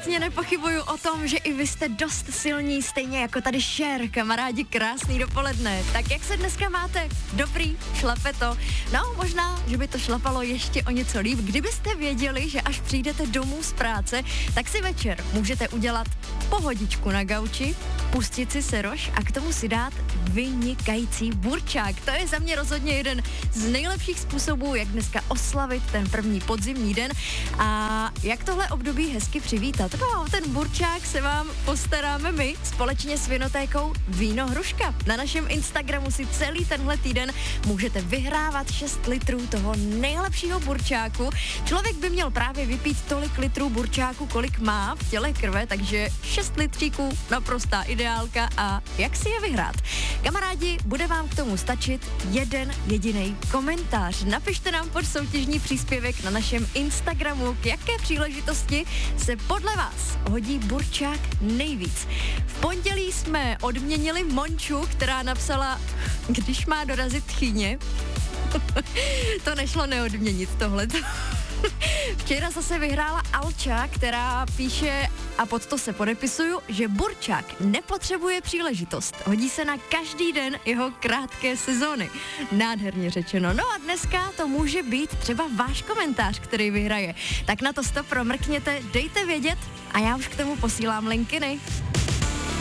absolutně nepochybuju o tom, že i vy jste dost silní, stejně jako tady Cher, kamarádi, krásný dopoledne. Tak jak se dneska máte? Dobrý? Šlape to? No, možná, že by to šlapalo ještě o něco líp. Kdybyste věděli, že až přijdete domů z práce, tak si večer můžete udělat pohodičku na gauči, pustit si seroš a k tomu si dát vynikající burčák. To je za mě rozhodně jeden z nejlepších způsobů, jak dneska oslavit ten první podzimní den a jak tohle období hezky přivítat. No, ten burčák se vám postaráme my společně s vinotékou Víno Hruška. Na našem Instagramu si celý tenhle týden můžete vyhrávat 6 litrů toho nejlepšího burčáku. Člověk by měl právě vypít tolik litrů burčáku, kolik má v těle krve, takže 6 litříků, naprostá ideálka. A jak si je vyhrát? Kamarádi, bude vám k tomu stačit jeden jediný komentář. Napište nám pod soutěžní příspěvek na našem Instagramu, k jaké příležitosti se podle vás hodí burčák nejvíc. V pondělí jsme odměnili Monču, která napsala, když má dorazit tchyně. To nešlo neodměnit tohleto. Včera zase vyhrála Alča, která píše, a pod to se podepisuju, že burčák nepotřebuje příležitost. Hodí se na každý den jeho krátké sezóny. Nádherně řečeno. No a dneska to může být třeba váš komentář, který vyhraje. Tak na to promrkněte, dejte vědět a já už k tomu posílám linkiny.